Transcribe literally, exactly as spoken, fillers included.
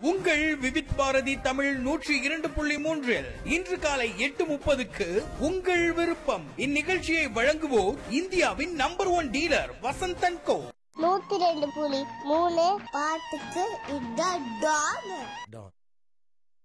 உங்கள் விவித் பாரதி தமிழ் நூற்றி இரண்டு புள்ளி மூன்றில் இன்று காலை எட்டு முப்பதுக்கு உங்கள் விருப்பம். இந்நிகழ்ச்சியை வழங்குவோர் இந்தியாவின் நம்பர் ஒன் டீலர் வசந்தன் கோ. நூத்தி ரெண்டு புள்ளி மூணு பாட்டுக்கு இதான் டான்.